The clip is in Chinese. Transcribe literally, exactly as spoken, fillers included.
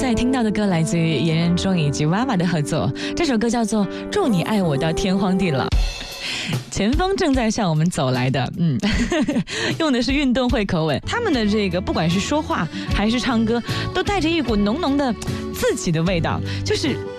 在听到的歌来自于严仁中以及娃娃的合作，这首歌叫做《祝你爱我到天荒地老》。前方正在向我们走来的，嗯，用的是运动会口吻，他们的这个不管是说话还是唱歌，都带着一股浓浓的自己的味道，就是